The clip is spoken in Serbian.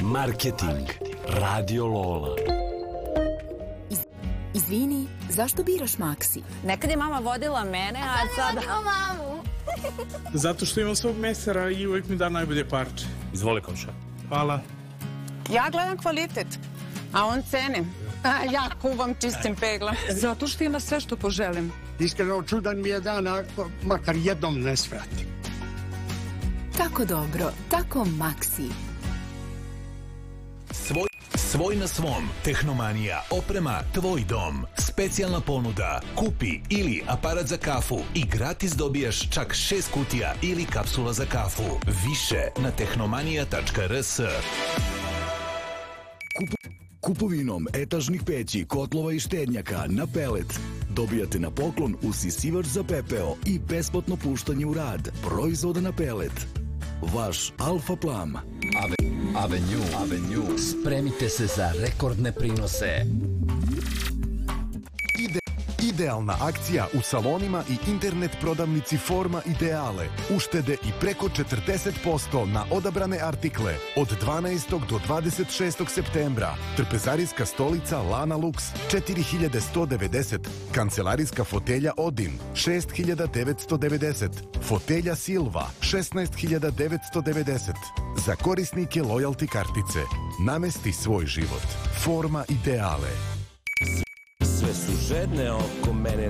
Marketing. Radio Lola. Izvini, zašto biraš Maxi? Nekad je mama vodila mene, a sada... mamu. Zato što imam svog mesara i uvek mi da najbolje parče. Izvoli, komša. Hvala. Ja gledam kvalitet, a on cene. A ja kuvam čistim pegla. Zato što ima sve što poželim. Iskreno, čudan mi je dan, makar jednom ne svratim. Tako dobro, tako Maxi. Svoj na svom. Tehnomanija. Oprema. Tvoj dom. Specijalna ponuda. Kupi ili aparat za kafu i gratis dobijaš čak 6 kutija ili kapsula za kafu. Više na tehnomanija.rs. Kupovinom etažnih peći, kotlova i štednjaka na pelet dobijate na poklon usisivač za pepeo i besplatno puštanje u rad proizvoda na pelet. Vaš Alfa Plam. Avenue. Spremite se za rekordne prinose. Idealna akcija u salonima i internet prodavnici Forma Ideale. Uštede i preko 40% na odabrane artikle od 12. do 26. septembra. Trpezarijska stolica Lana Lux 4190. Kancelarijska fotelja Odin 6990. Fotelja Silva 16990. Za korisnike lojalty kartice. Namesti svoj život. Forma Ideale. Sve su žedne oko mene.